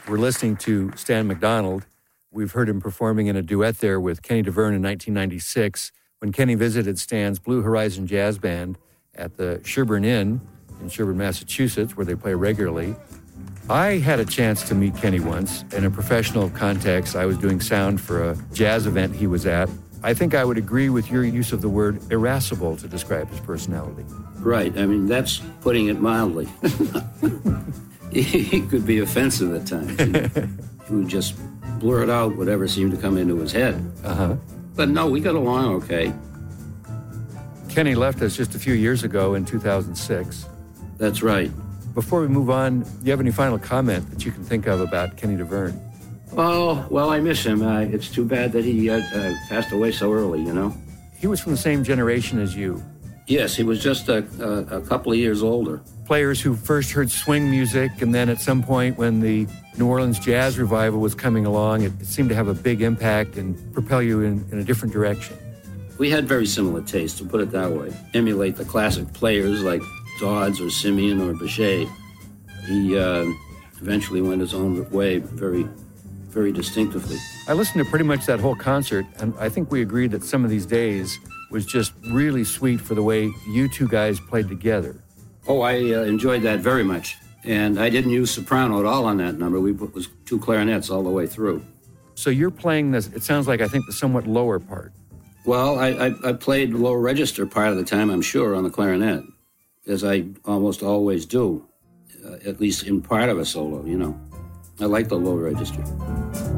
We're listening to Stan McDonald. We've heard him performing in a duet there with Kenny DeVerne in 1996 when Kenny visited Stan's Blue Horizon Jazz Band at the Sherburne Inn in Sherburne, Massachusetts, where they play regularly. I had a chance to meet Kenny once in a professional context. I was doing sound for a jazz event he was at. I think I would agree with your use of the word irascible to describe his personality. Right. I mean, that's putting it mildly. He could be offensive at times. He would just blurt out whatever seemed to come into his head. Uh-huh. But no, we got along okay. Kenny left us just a few years ago in 2006. That's right. Before we move on, do you have any final comment that you can think of about Kenny DeVerne? Oh, well, I miss him. It's too bad that he passed away so early, you know? He was from the same generation as you. Yes, he was just a couple of years older. Players who first heard swing music, and then at some point when the New Orleans jazz revival was coming along, it seemed to have a big impact and propel you in a different direction. We had very similar tastes, to put it that way. Emulate the classic players like Dodds or Simeon or Bechet. He eventually went his own way very, very distinctively. I listened to pretty much that whole concert, and I think we agreed that Some of These Days was just really sweet for the way you two guys played together. Oh, I enjoyed that very much. And I didn't use soprano at all on that number. It was two clarinets all the way through. So you're playing this, it sounds like, I think, the somewhat lower part. Well, I played low register part of the time, I'm sure, on the clarinet, as I almost always do, at least in part of a solo, you know. I like the low register.